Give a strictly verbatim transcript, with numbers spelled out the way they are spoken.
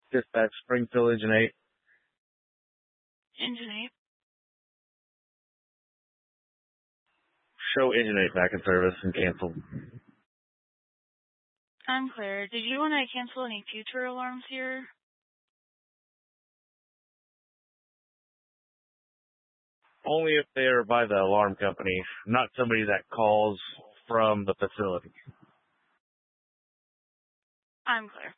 Dispatch Springfield Engine eight. Engine eight. Show Engine eight back in service and canceled. I'm clear. Did you want to cancel any future alarms here? Only if they're by the alarm company, not somebody that calls from the facility. I'm clear.